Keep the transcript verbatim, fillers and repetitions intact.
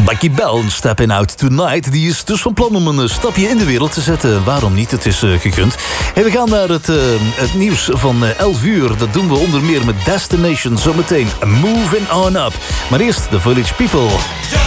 Becky Bell, Stepping Out Tonight. Die is dus van plan om een stapje in de wereld te zetten. Waarom niet? Het is uh, gegund. En we gaan naar het, uh, het nieuws van uh, elf uur. Dat doen we onder meer met Destination. Zometeen Moving On Up. Maar eerst The Village People.